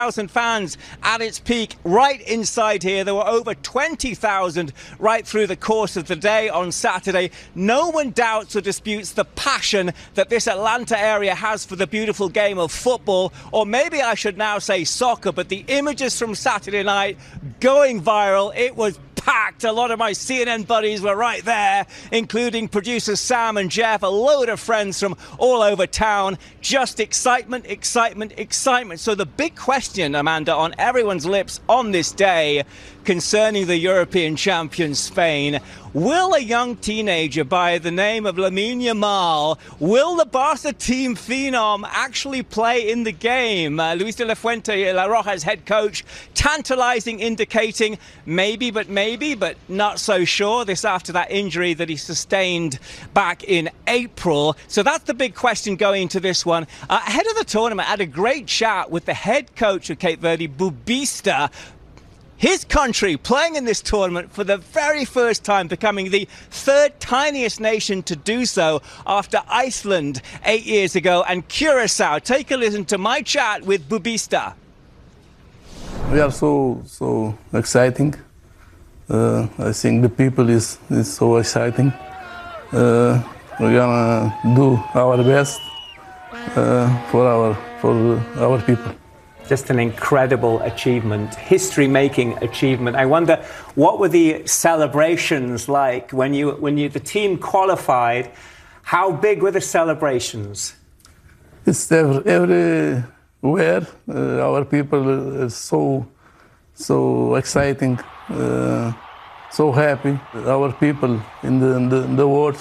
1,000 fans at its peak right inside here. There were over 20,000 right through the course of the day on Saturday. No one doubts or disputes the passion that this Atlanta area has for the beautiful game of football, or maybe I should now say soccer, but the images from Saturday night going viral. It was packed. A lot of my CNN buddies were right there, including producers Sam and Jeff, a load of friends from all over town. Just excitement, excitement, excitement. So the big question, Amanda, on everyone's lips on this day concerning the European champion Spain: will a young teenager by the name of Lamine Yamal, will the Barca team phenom actually play in the game? Luis de la Fuente, La Roja's head coach, tantalizing, indicating maybe, but not so sure. This after that injury that he sustained back in April. So that's the big question going into this one. Ahead of the tournament, I had a great chat with the head coach of Cape Verde, Bubista. His country playing in this tournament for the very first time, becoming the third tiniest nation to do so after Iceland 8 years ago and Curacao. Take a listen to my chat with Bubista. We are so exciting. I think the people is so exciting. We're gonna do our best for our people. Just an incredible achievement, history-making achievement. I wonder, what were the celebrations like when the team qualified? How big were the celebrations? It's everywhere. Our people is so exciting, so happy. Our people in the world,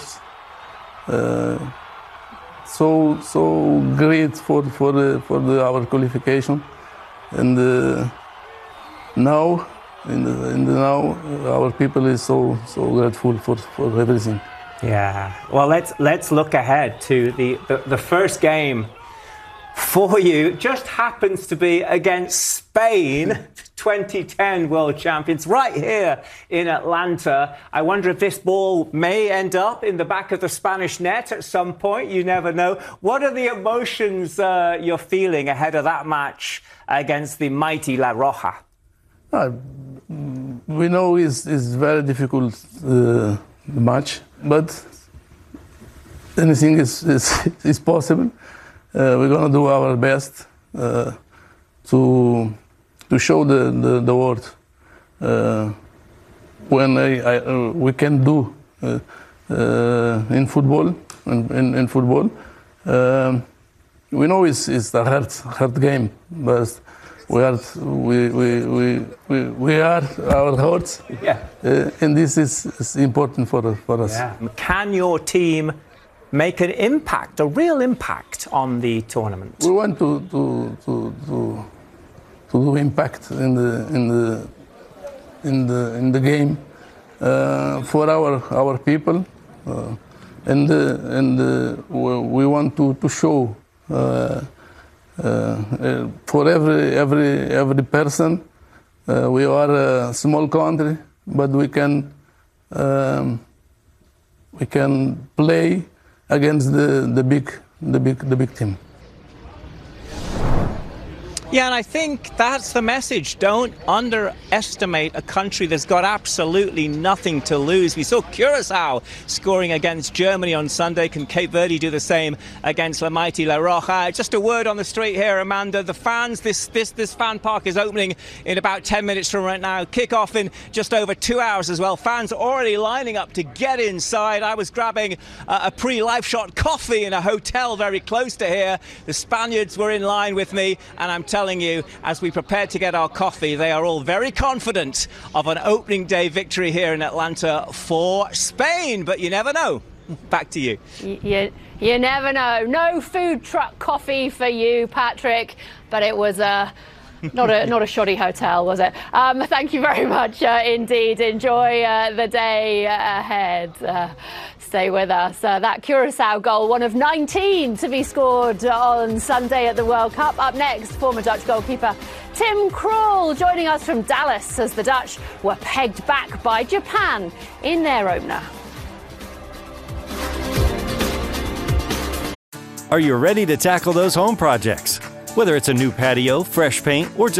so great for our qualification. And now our people is so grateful for everything. Yeah. Well, let's look ahead to the first game for you. Just happens to be against Spain, 2010 world champions, right here in Atlanta. I wonder if this ball may end up in the back of the Spanish net at some point. You never know. What are the emotions you're feeling ahead of that match against the mighty La Roja? We know it's very difficult match, but anything is possible. We're gonna do our best to show the world when we can do in football. In football, we know it's a hard game, but we are our hearts, yeah. And this is important for us. Yeah. Can your team make an impact, a real impact on the tournament? We want to do impact in the game for our people, and we want to show for every person. We are a small country, but we can play against the big team. Yeah, and I think that's the message. Don't underestimate a country that's got absolutely nothing to lose. We saw Curacao scoring against Germany on Sunday. Can Cape Verde do the same against La Mighty La Roja? Just a word on the street here, Amanda. The fans, this fan park is opening in about 10 minutes from right now. Kick off in just over 2 hours as well. Fans already lining up to get inside. I was grabbing a pre-live shot coffee in a hotel very close to here. The Spaniards were in line with me, and I'm telling you, as we prepare to get our coffee, they are all very confident of an opening day victory here in Atlanta for Spain. But you never know. Back to you. You never know. No food truck coffee for you, Patrick. But it was not a shoddy hotel, was it? Thank you very much indeed. Enjoy the day ahead. Stay with us. That Curacao goal, one of 19 to be scored on Sunday at the World Cup. Up next, former Dutch goalkeeper Tim Krul joining us from Dallas as the Dutch were pegged back by Japan in their opener. Are you ready to tackle those home projects? Whether it's a new patio, fresh paint, or